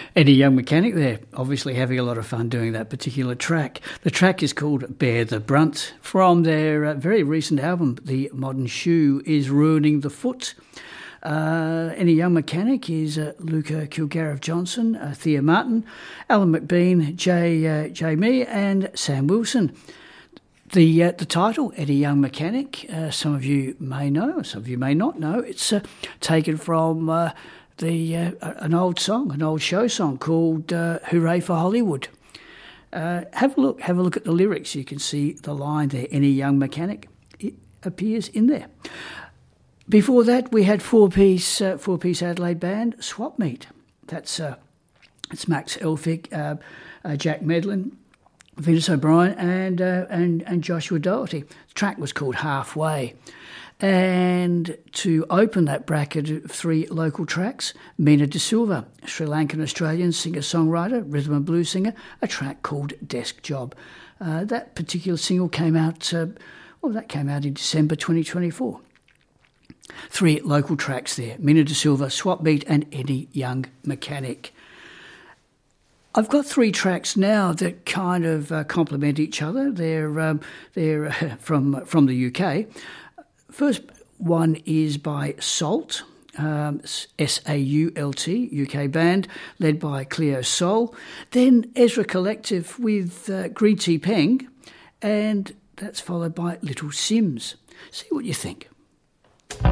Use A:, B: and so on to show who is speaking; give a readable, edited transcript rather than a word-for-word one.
A: Eddie Young Mechanic there, obviously having a lot of fun doing that particular track. The track is called Bear the Brunt from their very recent album, The Modern Shoe is Ruining the Foot. Eddie Young Mechanic is Luca Kilgariff-Johnson, Thea Martin, Alan McBean, Jay Mee and Sam Wilson. The title, Eddie Young Mechanic, some of you may know, some of you may not know. It's taken from an old song, an old show song called Hooray for Hollywood. Have a look at the lyrics. You can see the line there, Eddie Young Mechanic. It appears in there. Before that, we had four-piece Adelaide band, Swap Meet. It's Max Elphick, Jack Medlin, Venus O'Brien and Joshua Doherty. The track was called Halfway. And to open that bracket of three local tracks, Mina De Silva, Sri Lankan Australian singer-songwriter, rhythm and blues singer, a track called Desk Job. That particular single came out in December 2024. Three local tracks there, Mina De Silva, Swap Meet and Eddie Young Mechanic. I've got three tracks now that kind of complement each other. They're from the UK. First one is by Salt, S-A-U-L-T, UK band, led by Cleo Sol. Then Ezra Collective with Green Tea Peng, and that's followed by Little Sims. See what you think.